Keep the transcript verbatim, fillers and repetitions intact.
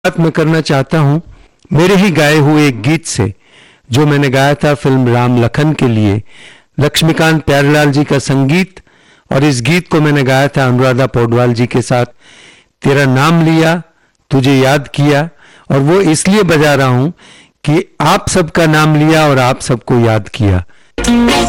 बात मैं करना चाहता हूं मेरे ही गाए हुए एक गीत से, जो मैंने गाया था फिल्म राम लखन के लिए। लक्ष्मीकांत प्यारेलाल जी का संगीत, और इस गीत को मैंने गाया था अनुराधा पौडवाल जी के साथ। तेरा नाम लिया, तुझे याद किया, और वो इसलिए बजा रहा हूं कि आप सबका नाम लिया और आप सबको याद किया।